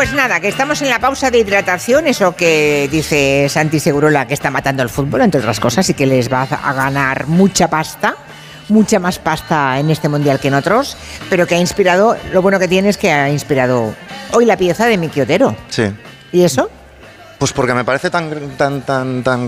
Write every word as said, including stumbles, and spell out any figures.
Pues nada, que estamos en la pausa de hidratación, eso que dice Santi Segurola que está matando el fútbol, entre otras cosas, y que les va a ganar mucha pasta, mucha más pasta en este mundial que en otros, pero que ha inspirado, lo bueno que tiene es que ha inspirado hoy la pieza de Miki Otero. Sí. ¿Y eso? Pues porque me parece tan, tan, tan, tan